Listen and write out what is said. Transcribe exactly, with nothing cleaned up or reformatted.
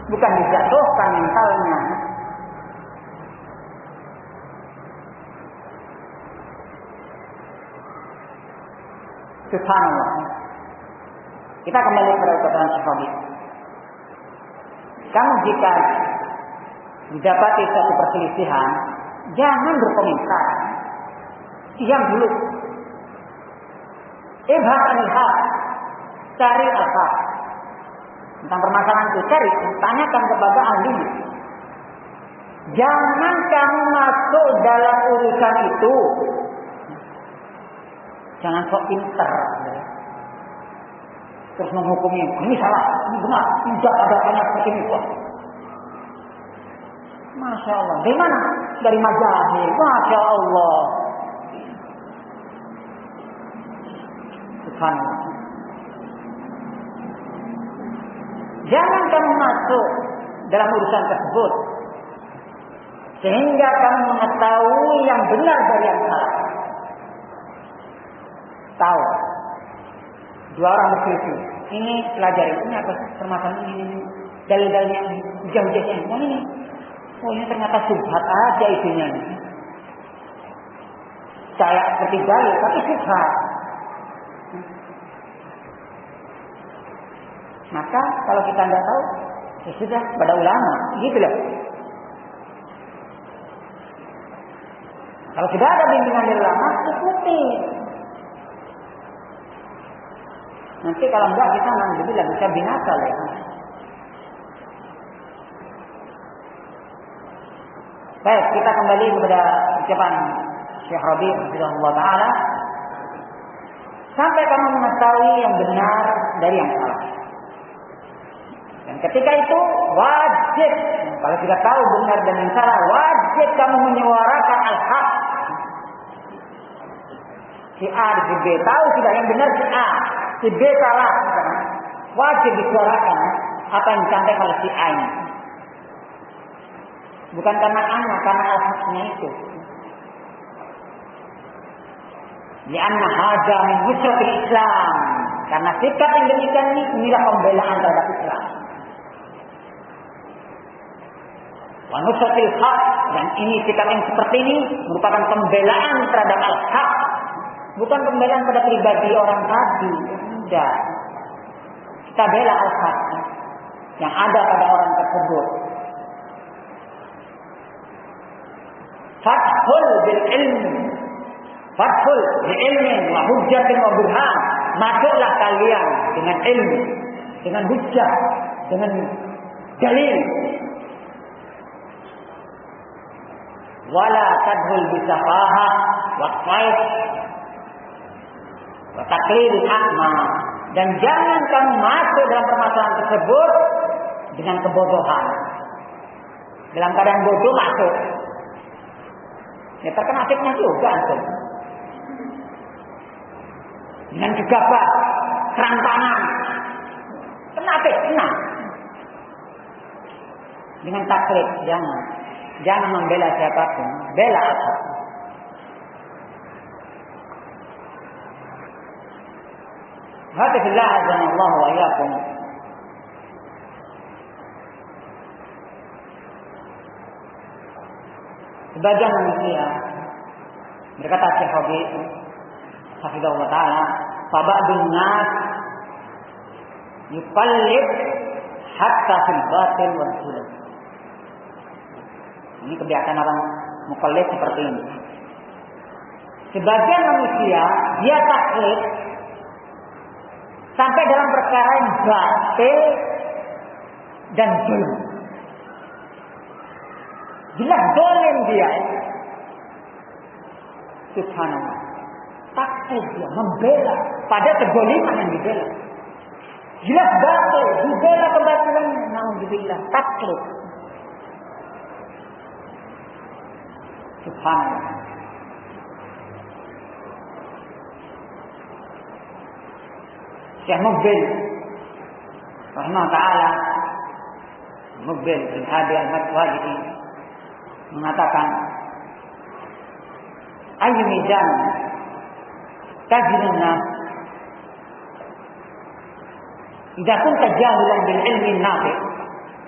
bukan dijatuhkan mentalnya. Subhanallah. Kita kembali kepada ucapan Syekh. Kamu jika didapati suatu perselisihan, jangan berkomentar. Diam dulu. Ibhas anil haq. Cari apa? Tentang permasalahan itu, cari. Tanyakan kepada ahli. Jangan kamu masuk dalam urusan itu. Jangan sok pinter. Terus menghukumi. Ini salah, ini benar. Tidak ada banyak seperti itu. Masya Allah. Dari mana? Dari mazahir. Masya Allah. Subhanallah. Jangan kamu masuk dalam urusan tersebut. Sehingga kamu mengetahui yang benar dari yang salah. Tahu. Dua orang berselisih. Ini pelajari. Ini apa? Permasalahan ini. ini. Dalil-dalilnya hujah-hujahnya. Yang ini. Oh ini ternyata subhat aja isinya. Saya seperti dalil. Tapi subhat. Maka kalau kita tidak tahu. Ya sudah. Pada ulama. Gitu loh. Kalau sudah ada bimbingan dari ulama. Ikuti. Nanti kalau enggak kita nanti bisa binasa lah. Ya. Baik, kita kembali kepada ucapan Syekh Rabi' rahimahullah taala. Sampai kamu mengetahui yang benar dari yang salah. Dan ketika itu wajib, kalau kita tahu benar dan yang salah, wajib kamu menyuarakan al-haq. Si A di si B tahu tidak yang benar si A. Si B salah, wajib disuarakan apa yang disampaikan oleh si A ini. Bukan karena anak, karena al-haknya itu. Lianna hadza min nusratil Islam. Karena sikap yang demikian ini inilah pembelaan terhadap Islam. Wa nusratil haq, dan ini sikap yang seperti ini merupakan pembelaan terhadap al-haq. Bukan pembelaan pada pribadi orang tadi. Tidak. Kita bela al-haq yang ada pada orang tersebut. Fathul bil ilmi. Fathul bil ilmi wa hujjatin wa burhan. Masuklah kalian dengan ilmu, dengan hujjah, dengan dalil. Wala tadhul bisafahah wa faid wa taqlidul a'ma. Dan jangan kamu masuk dalam permasalahan tersebut dengan kebodohan. Dalam keadaan bodoh masuk. Ya terkena fitnah juga antum. Dengan gegabah, kerantangan, kena fitnah. Dengan taklid, jangan. Jangan membela siapapun, bela apa? Hafizillah azanallahu wa iyyakum. Sebagian manusia berkata Syekh Rabi' hafizahullah ta'ala, faba'dun nas yuqallid hatta fil batil wal zulm. Ini kebiasaan orang muqallid seperti ini. Sebagian manusia dia taklid sampai dalam perkara yang batil dan zulm. Jelas dolim dia. Subhanallah. Taklid dia, membela pada kezaliman yang dibela. Jelas batil, dibela kebatilan. Nauzubillah, taklid. Subhanallah. Syekh Muqbil rahimahullah ta'ala, Muqbil bin Hadi al-Madwaji mengatakan, ayyu mizan tajidun nas idza kunta jahilan bil ilmi nafi'